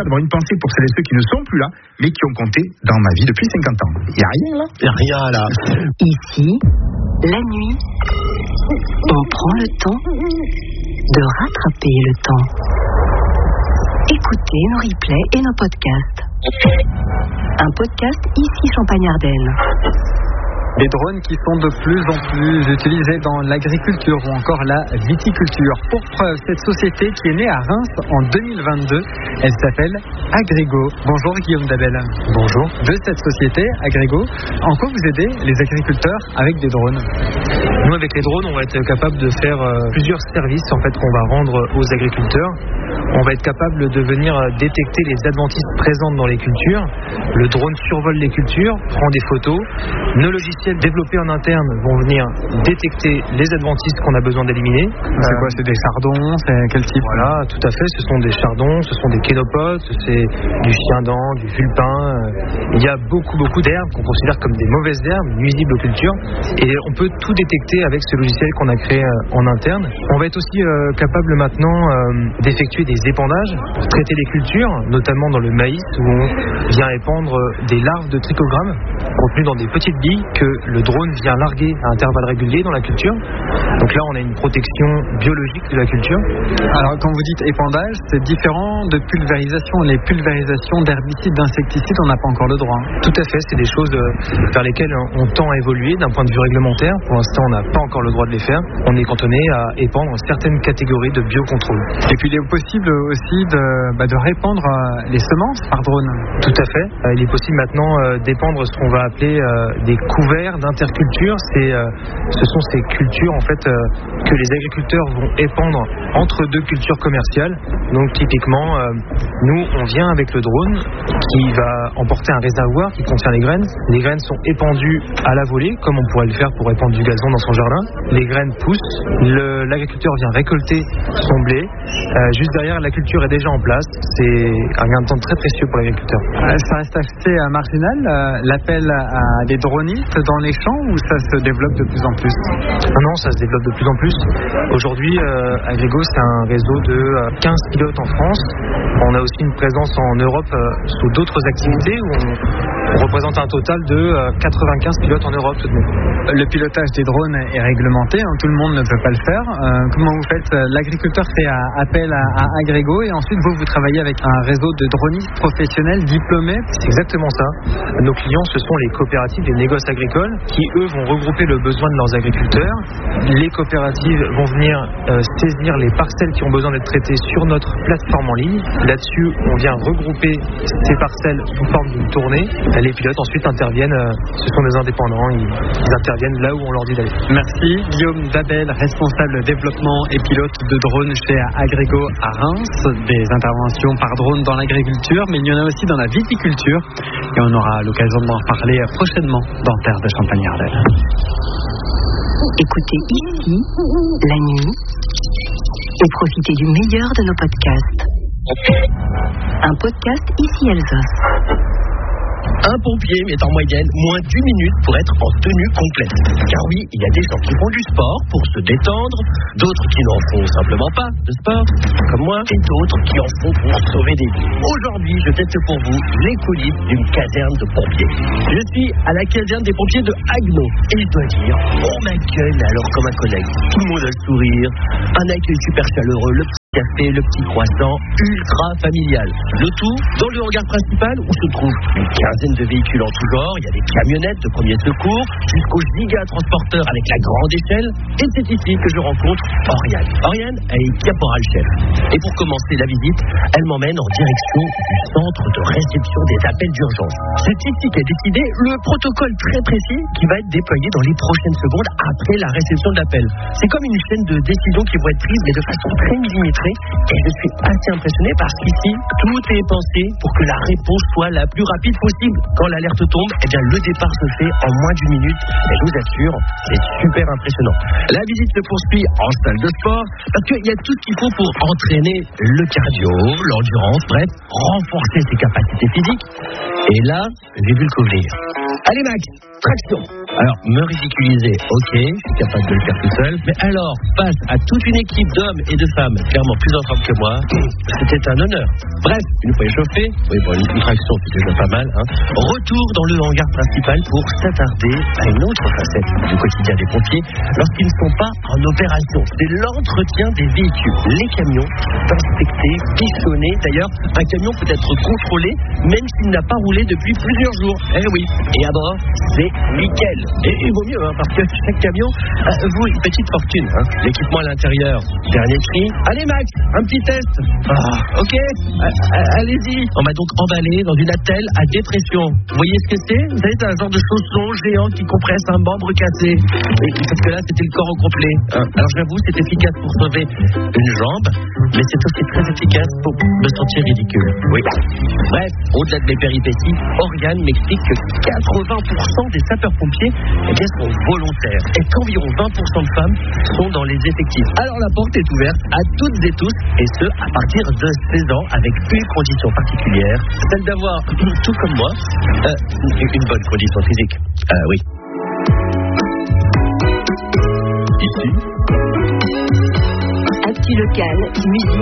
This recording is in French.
D'abord une pensée pour celles et ceux qui ne sont plus là, mais qui ont compté dans ma vie depuis 50 ans. Il n'y a rien là. Il n'y a rien là. Ici, la nuit, on prend le temps de rattraper le temps. Écoutez nos replays et nos podcasts. Un podcast ici Champagne-Ardenne. Des drones qui sont de plus en plus utilisés dans l'agriculture ou encore la viticulture. Pour preuve, cette société qui est née à Reims en 2022, elle s'appelle Agrego. Bonjour Guillaume Dabel. Bonjour. De cette société, Agrego, en quoi vous aidez les agriculteurs avec des drones ? Nous, avec les drones, on va être capable de faire plusieurs services en fait, qu'on va rendre aux agriculteurs. On va être capable de venir détecter les adventices présentes dans les cultures. Le drone survole les cultures, prend des photos. Nos logiciels développés en interne vont venir détecter les adventices qu'on a besoin d'éliminer. C'est quoi ? C'est des chardons ? C'est quel type ? Voilà, tout à fait. Ce sont des chardons, ce sont des kénopodes, c'est du chien-dent, du vulpin. Il y a beaucoup d'herbes qu'on considère comme des mauvaises herbes, nuisibles aux cultures. Et on peut tout détecter avec ce logiciel qu'on a créé en interne. On va être aussi capable maintenant d'effectuer des épandages pour traiter les cultures, notamment dans le maïs où on vient épandre des larves de trichogrammes contenues dans des petites billes que le drone vient larguer à intervalles réguliers dans la culture. Donc là, on a une protection biologique de la culture. Alors, quand vous dites épandage, c'est différent de pulvérisation. Les pulvérisations d'herbicides, d'insecticides, on n'a pas encore le droit. Tout à fait, c'est des choses vers lesquelles on tend à évoluer d'un point de vue réglementaire. Pour l'instant, on n'a pas encore le droit de les faire. On est cantonné à épandre certaines catégories de biocontrôle. Et puis, il est possible aussi de répandre les semences par drone. Tout à fait. Il est possible maintenant d'épandre ce qu'on va appeler des couverts d'interculture. Ce sont ces cultures en fait que les agriculteurs vont épandre entre deux cultures commerciales. Donc typiquement, nous on vient avec le drone qui va emporter un réservoir qui contient les graines. Les graines sont épandues à la volée, comme on pourrait le faire pour épandre du gazon dans son jardin. Les graines poussent, l'agriculteur vient récolter son blé. Juste derrière, la culture est déjà en place. C'est un gain de temps très précieux pour l'agriculteur. Ça reste assez marginal, l'appel à des dronistes dans les champs, ou ça se développe de plus en plus ? Non, ça se développe de plus en plus. Aujourd'hui, Agrego, c'est un réseau de 15 pilotes en France. On a aussi une présence en Europe sous d'autres activités où on représente un total de 95 pilotes en Europe tout de même. Le pilotage des drones est réglementé, hein, tout le monde ne peut pas le faire. Comment vous faites ? L'agriculteur fait appel à Agrego et ensuite vous travaillez avec un réseau de dronistes professionnels diplômés. C'est exactement ça. Nos clients, ce sont les coopératives, les négoces agricoles qui, eux, vont regrouper le besoin de leurs agriculteurs. Les coopératives vont venir saisir les parcelles qui ont besoin d'être traitées sur notre plateforme en ligne. Là-dessus, on vient regrouper ces parcelles sous forme d'une tournée. Les pilotes ensuite interviennent, ce sont des indépendants, ils interviennent là où on leur dit d'aller. Merci Guillaume Dabel, responsable développement et pilote de drone chez Agrego à Reims. Des interventions par drone dans l'agriculture, mais il y en a aussi dans la viticulture. Et on aura l'occasion d'en parler prochainement dans Terre de Champagne-Ardenne. Écoutez ici, la nuit, et profitez du meilleur de nos podcasts. Un podcast ici Alsace. Un pompier met en moyenne moins d'1 minute pour être en tenue complète. Car oui, il y a des gens qui font du sport pour se détendre, d'autres qui n'en font simplement pas de sport, comme moi, et d'autres qui en font pour sauver des vies. Aujourd'hui, je teste pour vous les coulisses d'une caserne de pompiers. Je suis à la caserne des pompiers de Haguenau, et je dois dire, on m'accueille alors comme un collègue. Tout le monde a le sourire, un accueil super chaleureux, le petit café, le petit croissant, ultra familial. Le tout dans le hangar principal où se trouve une quinzaine de véhicules en tout genre. Il y a des camionnettes de premier secours jusqu'aux giga-transporteurs avec la grande échelle. Et c'est ici que je rencontre Oriane. Oriane est caporal-chef. Et pour commencer la visite, elle m'emmène en direction du centre de réception des appels d'urgence. C'est ici qu'est décidé le protocole très précis qui va être déployé dans les prochaines secondes après la réception de l'appel. C'est comme une chaîne de décisions qui vont être prises, mais de façon très millimétrée. Et je suis assez impressionné parce qu'ici, tout est pensé pour que la réponse soit la plus rapide possible. Quand l'alerte tombe, eh bien, le départ se fait en moins d'1 minute. Et je vous assure, c'est super impressionnant. La visite se poursuit en salle de sport parce qu'il y a tout ce qu'il faut pour entraîner le cardio, l'endurance, bref, renforcer ses capacités physiques. Et là, j'ai vu le couvrir. Allez Max, traction. Alors, me ridiculiser, ok, je suis capable de le faire tout seul. Mais alors, face à toute une équipe d'hommes et de femmes, clairement plus en forme que moi, c'était un honneur. Bref, une fois échauffé, oui, bon, une traction, c'est déjà pas mal, hein. Retour dans le hangar principal pour s'attarder à une autre facette du quotidien des pompiers lorsqu'ils ne sont pas en opération. C'est l'entretien des véhicules. Les camions sont inspectés, bichonnés. D'ailleurs, un camion peut être contrôlé même s'il n'a pas roulé depuis plusieurs jours. Eh oui. Et à bord, c'est nickel. Et il vaut mieux, hein, parce que chaque camion vaut une petite fortune. Hein. L'équipement à l'intérieur, dernier cri. Allez Max, un petit test. Ok, allez-y. On m'a donc emballé dans une attelle à dépression. Vous voyez ce que c'est? Vous savez, c'est un genre de chausson géant qui compresse un membre cassé. Et parce que là, c'était le corps au complet. Hein. Alors j'avoue, c'est efficace pour sauver une jambe, mais c'est aussi très efficace pour me sentir ridicule. Oui. Bref, au-delà de mes péripéties, Oriane m'explique que 80% des sapeurs-pompiers sont volontaires et qu'environ 20% de femmes sont dans les effectifs. Alors la porte est ouverte à toutes et tous, et ce, à partir de 16 ans, avec une condition particulière, celle d'avoir, tout comme moi, une bonne condition physique. Oui. Ici, Actu Local, musique.